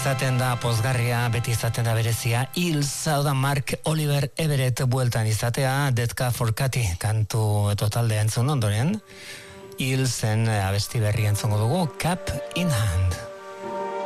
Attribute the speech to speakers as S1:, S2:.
S1: izaten da pozgarria, beti izaten da berezia. Hills, hau da Mark Oliver Everett bueltan izatea, Dead Cat for Cathy kantu eta talde entzun ondoren. Hillsen abesti berri entzungo dugu, Cap in Hand.